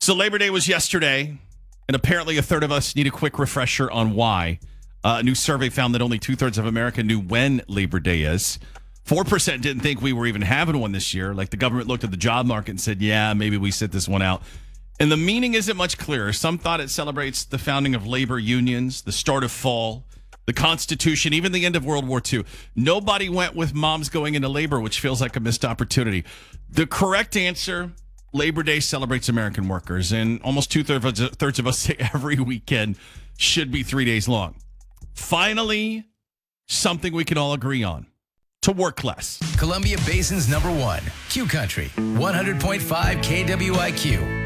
So Labor Day was yesterday, and apparently a third of us need a quick refresher on why. A new survey found that only 2/3 of America knew when Labor Day is. 4% didn't think we were even having one this year. Like the government looked at the job market and said, yeah, maybe we sit this one out. And the meaning isn't much clearer. Some thought it celebrates the founding of labor unions, the start of fall, the Constitution, even the end of World War II. Nobody went with moms going into labor, which feels like a missed opportunity. The correct answer, Labor Day celebrates American workers, and almost two-thirds of us say every weekend should be 3 days long. Finally, something we can all agree on. To work less. Columbia Basin's #1, Q Country, 100.5 KWIQ.